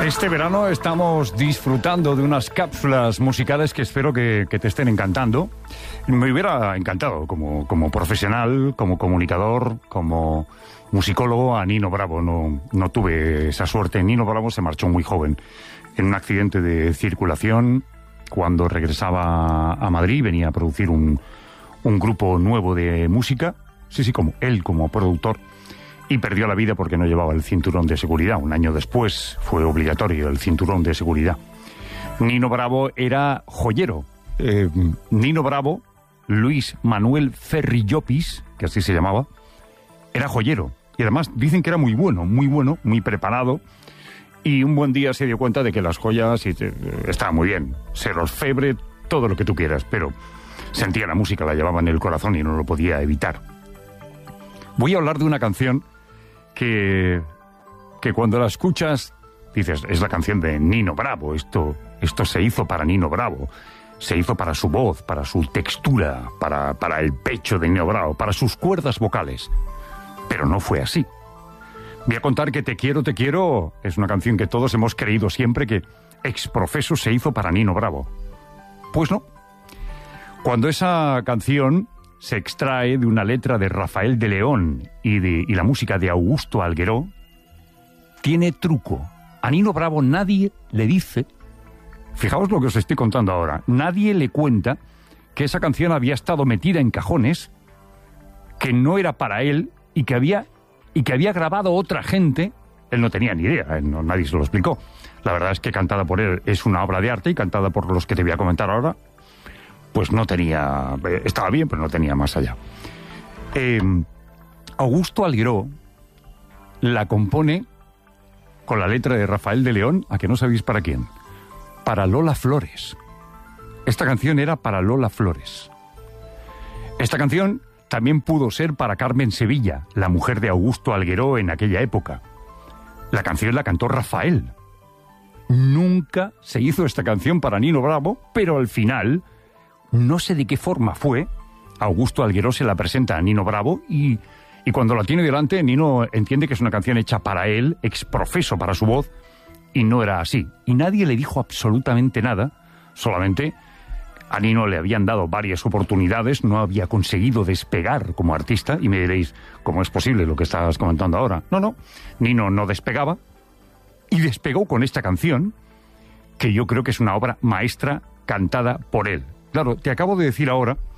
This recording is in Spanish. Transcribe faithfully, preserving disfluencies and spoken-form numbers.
Este verano estamos disfrutando de unas cápsulas musicales que espero que, que te estén encantando. Me hubiera encantado como, como profesional, como comunicador, como musicólogo a Nino Bravo. No, no tuve esa suerte. Nino Bravo se marchó muy joven en un accidente de circulación cuando regresaba a Madrid. Venía a producir un, un grupo nuevo de música. Sí, sí, como él como productor. Y perdió la vida porque no llevaba el cinturón de seguridad. Un año después fue obligatorio el cinturón de seguridad. Nino Bravo era joyero. Eh, Nino Bravo, Luis Manuel Ferri Llopis, que así se llamaba, era joyero. Y además dicen que era muy bueno, muy bueno, muy preparado. Y un buen día se dio cuenta de que las joyas y te, estaban muy bien. Ser orfebre, todo lo que tú quieras, pero sentía la música, la llevaba en el corazón y no lo podía evitar. Voy a hablar de una canción que, que cuando la escuchas dices, es la canción de Nino Bravo, esto, esto se hizo para Nino Bravo, se hizo para su voz, para su textura, para, para el pecho de Nino Bravo, para sus cuerdas vocales. Pero no fue así. Voy a contar que Te quiero, te quiero es una canción que todos hemos creído siempre que exprofeso se hizo para Nino Bravo. Pues no. Cuando esa canción se extrae de una letra de Rafael de León y, de, y la música de Augusto Algueró, tiene truco. A Nino Bravo nadie le dice, fijaos lo que os estoy contando ahora, nadie le cuenta que esa canción había estado metida en cajones, que no era para él y que había, y que había grabado otra gente. Él no tenía ni idea, él no, nadie se lo explicó. La verdad es que cantada por él es una obra de arte y cantada por los que te voy a comentar ahora, pues no tenía, estaba bien, pero no tenía más allá. Eh, Augusto Algueró la compone con la letra de Rafael de León, ¿a que no sabéis para quién? Para Lola Flores. Esta canción era para Lola Flores. Esta canción también pudo ser para Carmen Sevilla, la mujer de Augusto Algueró en aquella época. La canción la cantó Rafael. Nunca se hizo esta canción para Nino Bravo, pero al final, no sé de qué forma fue, Augusto Algueró se la presenta a Nino Bravo y, y cuando la tiene delante, Nino entiende que es una canción hecha para él, exprofeso para su voz, y no era así. Y nadie le dijo absolutamente nada, solamente a Nino le habían dado varias oportunidades, no había conseguido despegar como artista, y me diréis, ¿cómo es posible lo que estás comentando ahora? No, no, Nino no despegaba, y despegó con esta canción, que yo creo que es una obra maestra cantada por él. Claro, te acabo de decir ahora